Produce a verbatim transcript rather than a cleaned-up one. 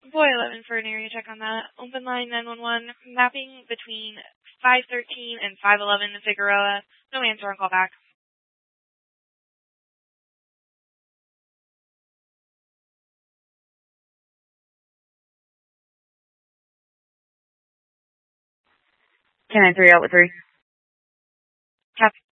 Boy eleven for an area check on that. Open line nine one one, mapping between five thirteen and five eleven in Figueroa. No answer on call back. ten nine three out with three. Copy.